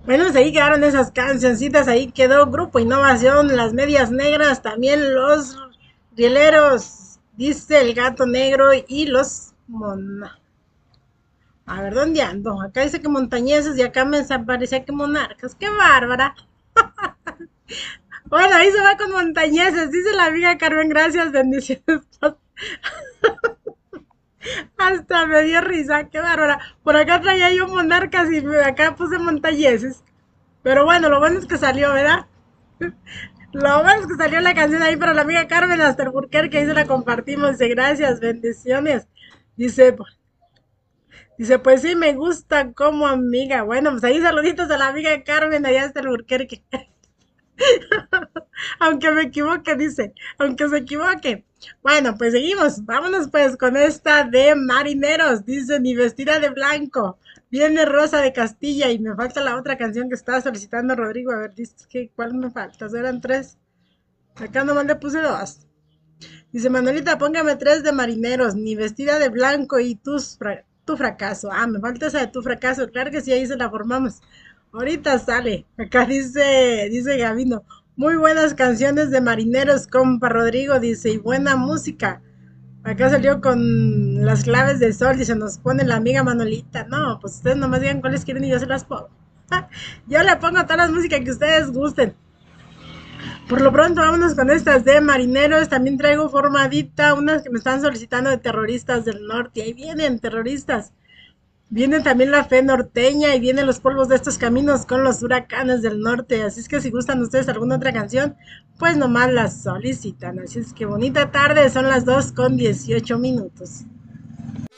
Bueno, pues ahí quedaron esas cancioncitas, ahí quedó Grupo Innovación, Las Medias Negras, también los Rieleros, dice el Gato Negro y los A ver, ¿dónde ando? Acá dice que montañeses y acá me desaparecía que monarcas. ¡Qué bárbara! Bueno, ahí se va con montañeses, dice la amiga Carmen, gracias, bendiciones. Hasta me dio risa, qué bárbara. Por acá traía yo monarcas y acá puse montañeses. Pero bueno, lo bueno es que salió, ¿verdad? Lo bueno es que salió la canción ahí para la amiga Carmen hasta el Burker que ahí se la compartimos. Dice, gracias, bendiciones. Dice, dice, pues sí, me gusta como amiga. Bueno, pues ahí saluditos a la amiga Carmen allá hasta el Burker. Aunque me equivoque, dice, aunque se equivoque. Bueno, pues seguimos. Vámonos pues con esta de marineros. Dice, ni vestida de blanco. Viene Rosa de Castilla y me falta la otra canción que estaba solicitando Rodrigo. A ver, dice que cuál me falta. Eran tres. Acá nomás le puse dos. Dice, Manuelita, póngame tres de marineros, ni vestida de blanco y tu fracaso. Ah, me falta esa de tu fracaso. Claro que sí, ahí se la formamos. Ahorita sale. Acá dice Gavino. Muy buenas canciones de marineros, compa Rodrigo, dice, y buena música. Acá salió con las claves del sol, dice, nos pone la amiga Manuelita. No, pues ustedes nomás digan cuáles quieren y yo se las pongo. Yo le pongo todas las músicas que ustedes gusten. Por lo pronto, vámonos con estas de marineros. También traigo formadita unas que me están solicitando de terroristas del norte. Ahí vienen terroristas. Viene también la fe norteña y vienen los polvos de estos caminos con los huracanes del norte. Así es que si gustan ustedes alguna otra canción, pues nomás las solicitan. Así es que bonita tarde, son las 2:18.